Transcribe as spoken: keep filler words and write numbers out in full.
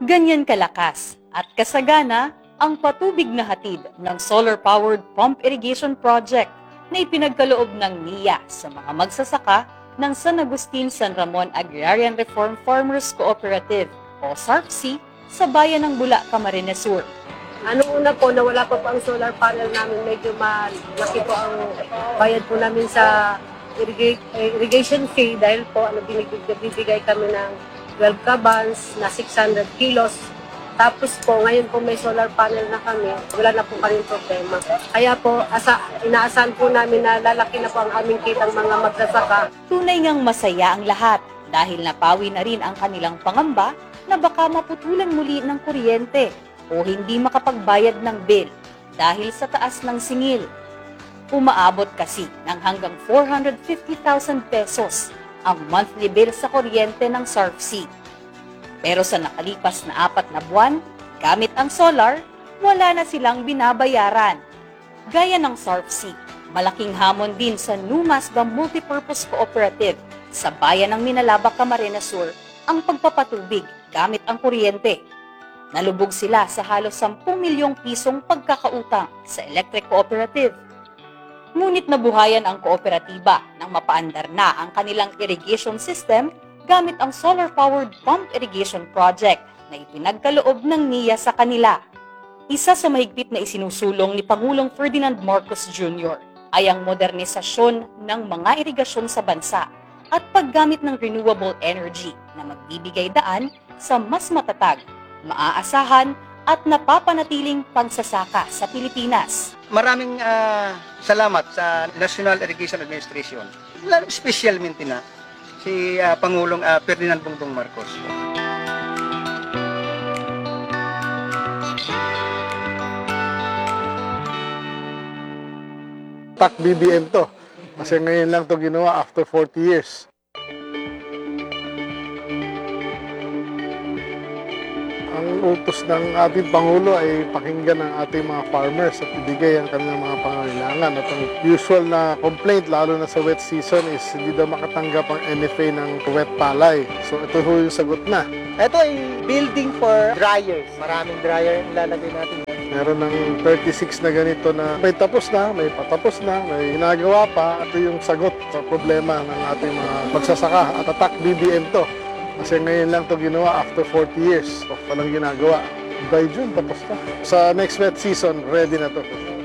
Ganyan kalakas at kasagana ang patubig na hatid ng solar-powered pump irrigation project na ipinagkaloob ng N I A sa mga magsasaka ng San Agustin San Ramon Agrarian Reform Farmers Cooperative o S A R F C sa bayan ng Bula, Camarines Sur. Ano una po, na wala pa po ang solar panel namin, medyo malaki po ang bayad po namin sa irrigation fee dahil po ano, binibigay kami ng twelve cabans na six hundred kilos. Tapos po, ngayon po may solar panel na kami, wala na po kaming problema. Kaya po, asa, inaasahan po namin na lalaki na po ang aming kitang mga magsasaka. Tunay ngang masaya ang lahat dahil napawi na rin ang kanilang pangamba na baka maputulan muli ng kuryente o hindi makapagbayad ng bill dahil sa taas ng singil. Umaabot kasi ng hanggang four hundred fifty thousand pesos ang monthly bill sa kuryente ng S A R F C. Pero sa nakalipas na apat na buwan, gamit ang solar, wala na silang binabayaran. Gaya ng S A R F C, malaking hamon din sa Numasba Multipurpose Cooperative sa bayan ng Minalaba, Camarines Sur ang pagpapatubig gamit ang kuryente. Nalubog sila sa halos sampung milyong pisong pagkakautang sa electric cooperative. Ngunit nabuhayan ang kooperatiba nang mapaandar na ang kanilang irrigation system gamit ang solar-powered pump irrigation project na ipinagkaloob ng N I A sa kanila. Isa sa mahigpit na isinusulong ni Pangulong Ferdinand Marcos Junior ay ang modernisasyon ng mga irigasyon sa bansa at paggamit ng renewable energy na magbibigay daan sa mas matatag, maaasahan at napapanatiling pagsasaka sa Pilipinas. Maraming uh, salamat sa National Irrigation Administration. Specialmente na si uh, Pangulong uh, Ferdinand Bongbong Marcos. T A C B B M to. Kasi ngayon lang to ginawa after forty years. Ang utos ng ating Pangulo ay pakinggan ang ating mga farmers at ibigay ang kanilang mga pangangailangan. At ang usual na complaint, lalo na sa wet season, is hindi daw makatanggap ang N F A ng wet palay. So ito ho yung sagot na. Ito ay building for dryers. Maraming dryer ang lalagay natin. Meron ng thirty-six na ganito na may tapos na, may patapos na, may ginagawa pa. Ito yung sagot sa problema ng ating mga magsasaka. At T A C B B M to. Kasi ngayon lang to ginawa after forty years. So, walang ginagawa. By June, tapos na. Sa next wet season, ready na to.